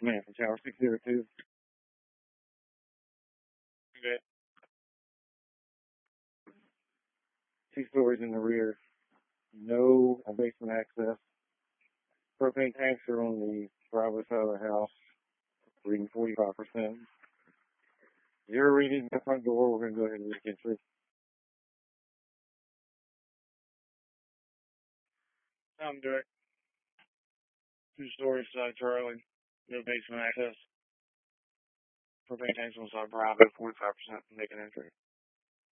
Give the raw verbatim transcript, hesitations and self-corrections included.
Man from Tower six zero two. Okay. Two stories in the rear. No basement access. Propane tanks are on the driveway side of the house, reading forty-five percent. Zero reading in the front door. We're going to go ahead and look into it. I'm direct. Two stories, side Charlie. No basement access. Propane tanks on side private, forty-five percent making entry.